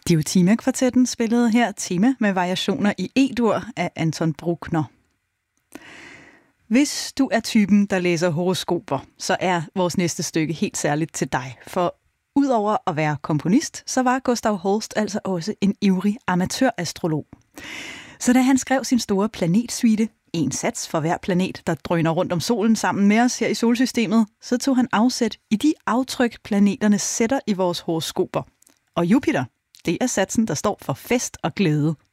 Diotima-kvartetten spillede her tema med variationer i E-dur af Anton Bruckner. Hvis du er typen, der læser horoskoper, så er vores næste stykke helt særligt til dig. For udover at være komponist, så var Gustav Holst altså også en ivrig amatørastrolog. Så da han skrev sin store planetsuite, en sats for hver planet, der drøner rundt om solen sammen med os her i solsystemet, så tog han afsæt i de aftryk, planeterne sætter i vores horoskoper. Og Jupiter, det er satsen, der står for fest og glæde.